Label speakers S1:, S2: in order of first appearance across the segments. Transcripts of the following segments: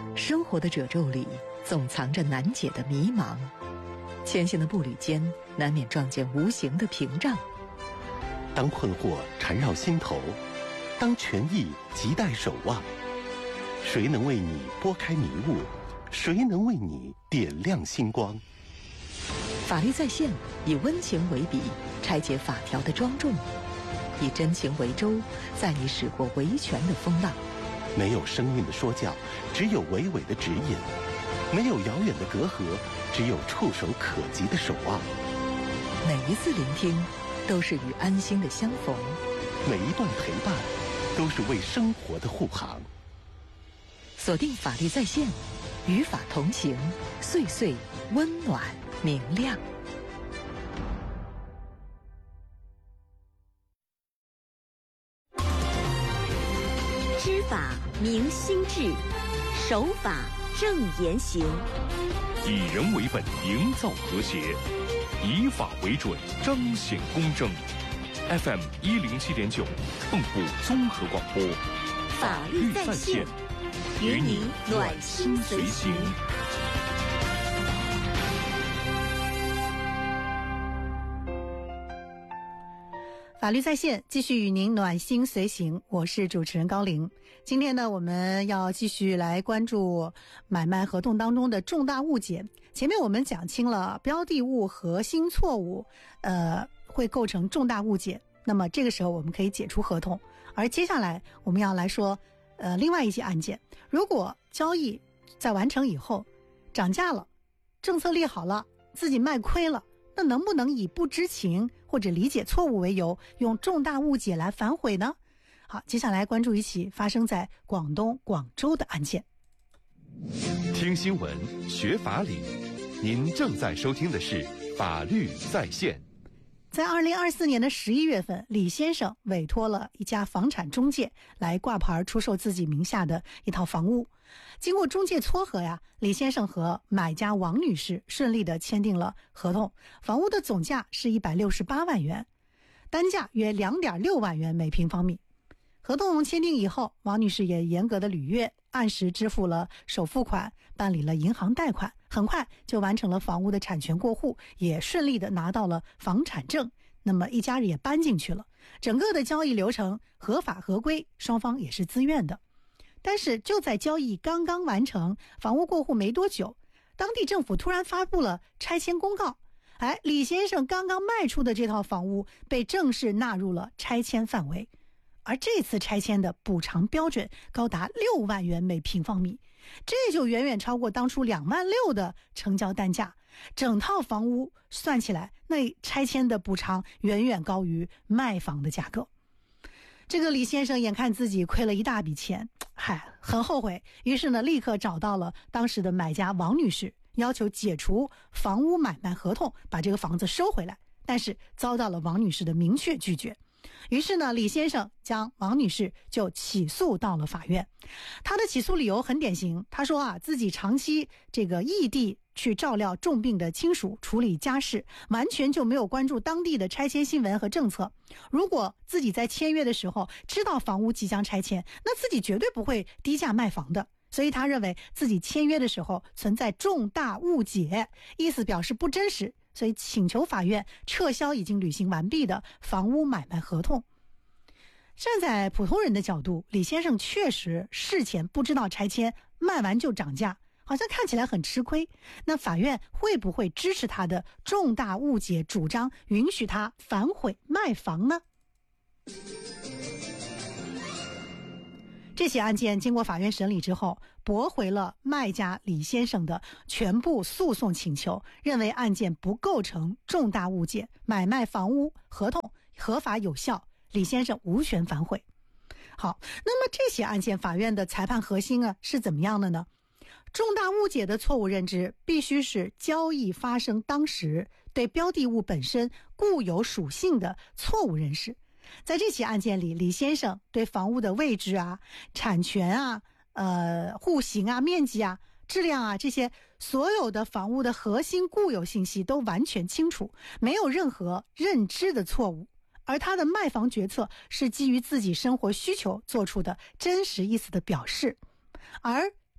S1: 生活的褶皱里总藏着难解的迷茫，前行的步履间难免撞见无形的屏障。
S2: 当困惑缠绕心头，当权益亟待守望，谁能为你拨开迷雾？谁能为你点亮星光？
S1: 法律在线，以温情为笔，拆解法条的庄重；以真情为舟，载你驶过维权的风浪。
S2: 没有生硬的说教，只有娓娓的指引；没有遥远的隔阂，只有触手可及的守望。
S1: 每一次聆听，都是与安心的相逢；
S2: 每一段陪伴，都是为生活的护航。
S1: 锁定法律在线，与法同行，岁岁温暖明亮。
S3: 知法明心智，守法正言行。
S4: 以人为本，营造和谐；以法为准，彰显公正。FM 107.9，蚌埠综合广播，
S3: 法律在线，与你暖心随行。
S5: 法律在线继续与您暖心随行，我是主持人高玲。今天呢，我们要继续来关注买卖合同当中的重大误解。前面我们讲清了标的物核心错误，会构成重大误解。那么这个时候我们可以解除合同，而接下来我们要来说，另外一些案件，如果交易在完成以后涨价了，政策立好了，自己卖亏了。那能不能以不知情或者理解错误为由，用重大误解来反悔呢？好，接下来关注一起发生在广东广州的案件。
S6: 听新闻，学法理，您正在收听的是法律在线。
S5: 在2024年的11月份，李先生委托了一家房产中介来挂牌出售自己名下的一套房屋。经过中介撮合呀，李先生和买家王女士顺利地签订了合同，房屋的总价是168万元，单价约2.6万元每平方米。合同签订以后，王女士也严格的履约，按时支付了首付款，办理了银行贷款，很快就完成了房屋的产权过户，也顺利的拿到了房产证。那么一家人也搬进去了，整个的交易流程合法合规，双方也是自愿的。但是就在交易刚刚完成，房屋过户没多久，当地政府突然发布了拆迁公告。李先生刚刚卖出的这套房屋被正式纳入了拆迁范围，而这次拆迁的补偿标准高达6万元每平方米，这就远远超过当初2万6的成交单价。整套房屋算起来，那拆迁的补偿远远高于卖房的价格。这个李先生眼看自己亏了一大笔钱，很后悔，于是呢，立刻找到了当时的买家王女士，要求解除房屋买卖合同，把这个房子收回来，但是遭到了王女士的明确拒绝。于是呢，李先生将王女士就起诉到了法院。他的起诉理由很典型，他说自己长期异地去照料重病的亲属，处理家事，完全就没有关注当地的拆迁新闻和政策。如果自己在签约的时候知道房屋即将拆迁，那自己绝对不会低价卖房的。所以他认为自己签约的时候存在重大误解，意思表示不真实，所以请求法院撤销已经履行完毕的房屋买卖合同。站在普通人的角度，李先生确实事前不知道拆迁，卖完就涨价，好像看起来很吃亏。那法院会不会支持他的重大误解主张，允许他反悔卖房呢？这起案件经过法院审理之后，驳回了卖家李先生的全部诉讼请求，认为案件不构成重大误解，买卖房屋合同合法有效，李先生无权反悔。好，那么这起案件法院的裁判核心是怎么样的呢？重大误解的错误认知必须是交易发生当时对标的物本身固有属性的错误认识。在这起案件里，李先生对房屋的位置产权户型面积质量这些所有的房屋的核心固有信息都完全清楚，没有任何认知的错误。而他的卖房决策是基于自己生活需求做出的真实意思的表示。而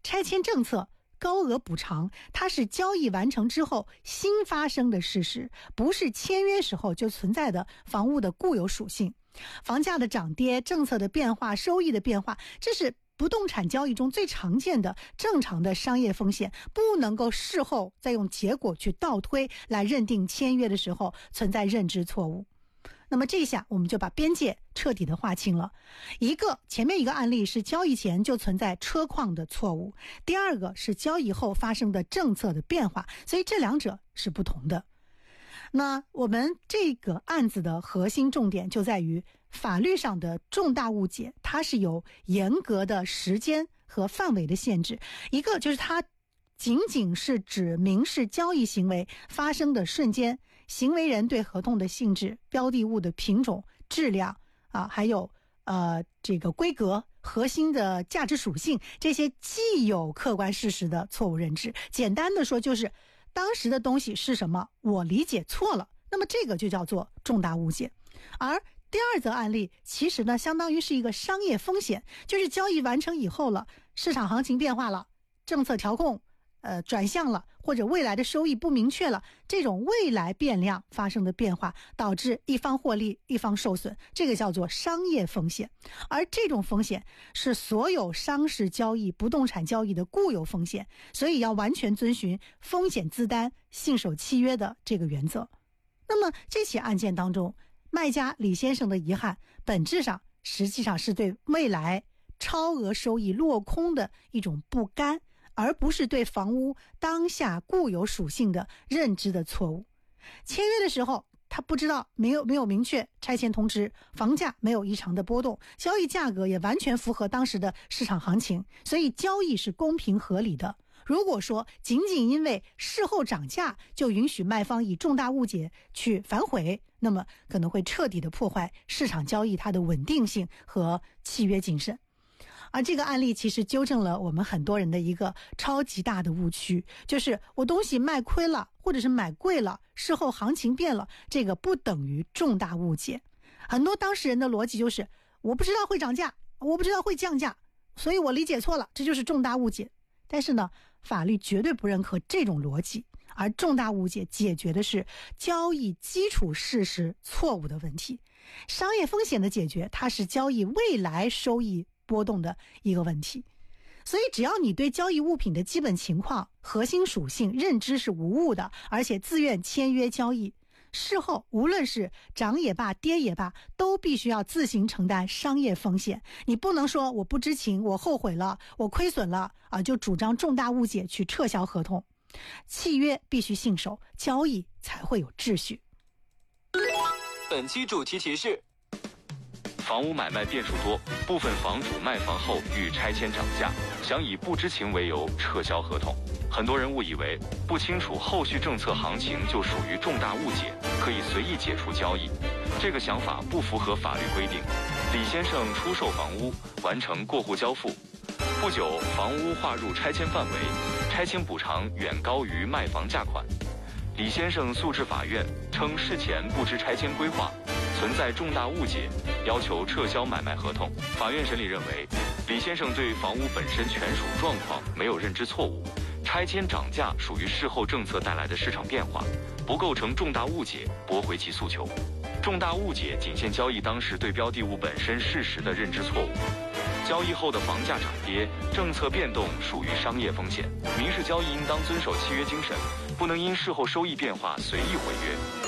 S5: 拆迁政策高额补偿，它是交易完成之后新发生的事实，不是签约时候就存在的房屋的固有属性。房价的涨跌、政策的变化、收益的变化，这是不动产交易中最常见的正常的商业风险，不能够事后再用结果去倒推来认定签约的时候存在认知错误。那么这下我们就把边界彻底的划清了。前面一个案例是交易前就存在车况的错误，第二个是交易后发生的政策的变化，所以这两者是不同的。那我们这个案子的核心重点就在于法律上的重大误解，它是有严格的时间和范围的限制。一个就是它仅仅是指民事交易行为发生的瞬间，行为人对合同的性质、标的物的品种、质量还有这个规格、核心的价值属性，这些既有客观事实的错误认知。简单的说就是当时的东西是什么，我理解错了，那么这个就叫做重大误解。而第二则案例其实呢，相当于是一个商业风险，就是交易完成以后了，市场行情变化了，政策调控转向了，或者未来的收益不明确了，这种未来变量发生的变化导致一方获利一方受损，这个叫做商业风险。而这种风险是所有商事交易、不动产交易的固有风险，所以要完全遵循风险自担、信守契约的这个原则。那么这起案件当中，卖家李先生的遗憾本质上实际上是对未来超额收益落空的一种不甘，而不是对房屋当下固有属性的认知的错误。签约的时候他不知道，没有明确拆迁通知，房价没有异常的波动，交易价格也完全符合当时的市场行情，所以交易是公平合理的。如果说仅仅因为事后涨价就允许卖方以重大误解去反悔，那么可能会彻底的破坏市场交易它的稳定性和契约谨慎。而这个案例其实纠正了我们很多人的一个超级大的误区，就是我东西卖亏了或者是买贵了，事后行情变了，这个不等于重大误解。很多当事人的逻辑就是我不知道会涨价，我不知道会降价，所以我理解错了，这就是重大误解。但是呢，法律绝对不认可这种逻辑，而重大误解解决的是交易基础事实错误的问题。商业风险的解决，它是交易未来收益波动的一个问题。所以只要你对交易物品的基本情况、核心属性认知是无误的，而且自愿签约交易，事后无论是涨也罢跌也罢，都必须要自行承担商业风险。你不能说我不知情，我后悔了，我亏损了就主张重大误解去撤销合同。契约必须信守，交易才会有秩序。
S7: 本期主题提示：
S4: 房屋买卖变数多，部分房主卖房后遇拆迁涨价，想以不知情为由撤销合同。很多人误以为不清楚后续政策行情就属于重大误解，可以随意解除交易。这个想法不符合法律规定。李先生出售房屋，完成过户交付，不久房屋划入拆迁范围，拆迁补偿远高于卖房价款。李先生诉至法院，称事前不知拆迁规划，存在重大误解，要求撤销买卖合同。法院审理认为，李先生对房屋本身权属状况没有认知错误，拆迁涨价属于事后政策带来的市场变化，不构成重大误解，驳回其诉求。重大误解仅限交易当时对标的物本身事实的认知错误，交易后的房价涨跌、政策变动属于商业风险。民事交易应当遵守契约精神，不能因事后收益变化随意毁约。